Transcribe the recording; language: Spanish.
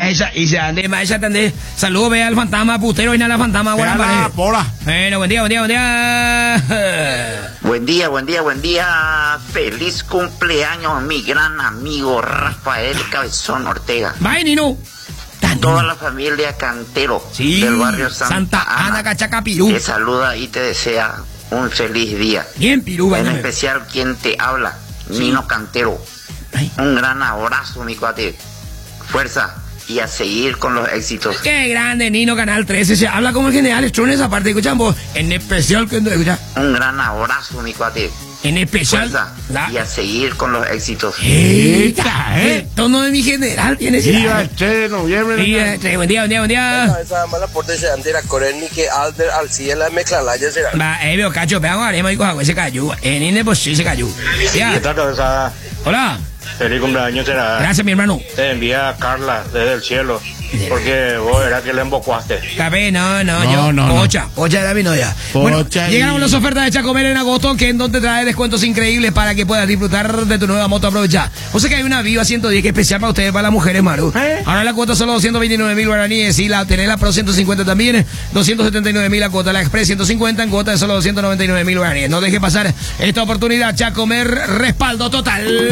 ella también. Saludos, ve al fantasma, putero, y nada, la fantasma, buena pared. Bueno, buen día. Buen día. Feliz cumpleaños, mi gran amigo Rafael Cabezón Ortega. Bye, Nino. Toda la familia Cantero del barrio Santa Ana, Cachacapirú. te saluda y te desea un feliz día. Bien, Pirú, en especial quien te habla, Nino Cantero. Un gran abrazo, mi cuate. Fuerza y a seguir con los éxitos. Qué grande, Nino, Canal 13. Se habla como el general Strones, aparte, escuchan vos. En especial, que no escucha. Un gran abrazo, mi cuate. En especial. Fuerza y a seguir con los éxitos. Tono de mi general tiene. Viva el 3 de noviembre. Buen día. Esa mala porte se antera corren que Alder al cielo la mezcla la ya será. Va, veo cacho, veamos haremos y coja se cayó. En Ine pues sí se cayó. ¿Qué tal, cabezada? Hola. Feliz cumpleaños será. Gracias, mi hermano. Te envía Carla desde el cielo. Porque vos era que le embocuaste. Capé, no. Pocha era mi novia. Bueno, llegaron las ofertas de Chacomer en agosto, que en donde trae descuentos increíbles para que puedas disfrutar de tu nueva moto. Aprovecha. O sea que hay una Viva 110 que es especial para ustedes, para las mujeres, Maru. Ahora la cuota solo 229.000 guaraníes y la tenés la Pro 150 también. 279.000 la cuota, la Express 150 en cuota de solo 299.000 guaraníes. No deje pasar esta oportunidad. Chacomer, respaldo total.